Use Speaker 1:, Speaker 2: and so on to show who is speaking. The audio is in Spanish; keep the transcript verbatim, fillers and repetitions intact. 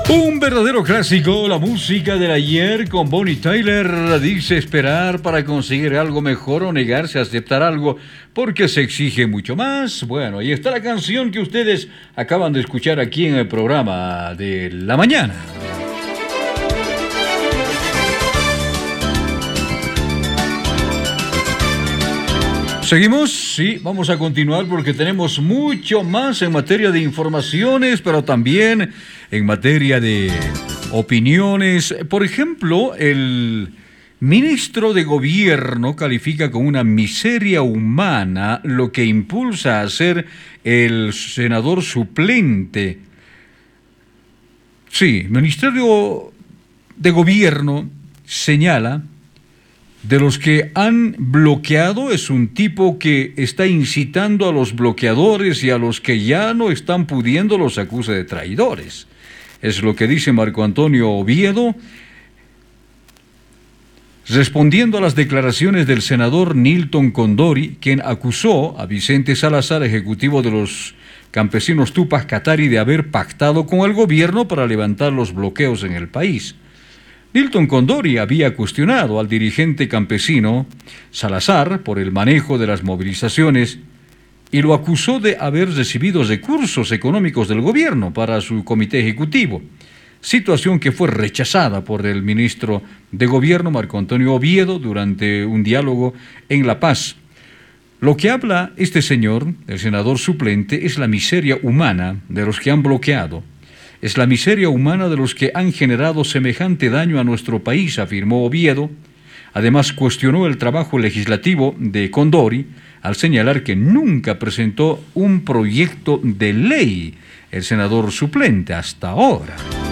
Speaker 1: Un verdadero clásico, la música del ayer con Bonnie Tyler. Dice esperar para conseguir algo mejor o negarse a aceptar algo porque se exige mucho más. Bueno, ahí está la canción que ustedes acaban de escuchar aquí en el programa de la mañana. ¿Seguimos? Sí, vamos a continuar porque tenemos mucho más en materia de informaciones, pero también en materia de opiniones. Por ejemplo, el ministro de Gobierno califica como una miseria humana lo que impulsa a hacer el senador suplente. Sí, el Ministerio de Gobierno señala: de los que han bloqueado, es un tipo que está incitando a los bloqueadores, y a los que ya no están pudiendo los acusa de traidores. Es lo que dice Marco Antonio Oviedo, respondiendo a las declaraciones del senador Nilton Condori, quien acusó a Vicente Salazar, ejecutivo de los campesinos Tupac Katari, de haber pactado con el gobierno para levantar los bloqueos en el país. Nilton Condori había cuestionado al dirigente campesino Salazar por el manejo de las movilizaciones y lo acusó de haber recibido recursos económicos del gobierno para su comité ejecutivo, situación que fue rechazada por el ministro de Gobierno Marco Antonio Oviedo durante un diálogo en La Paz. Lo que habla este señor, el senador suplente, es la miseria humana de los que han bloqueado. Es la miseria humana de los que han generado semejante daño a nuestro país, afirmó Oviedo. Además, cuestionó el trabajo legislativo de Condori al señalar que nunca presentó un proyecto de ley el senador suplente hasta ahora.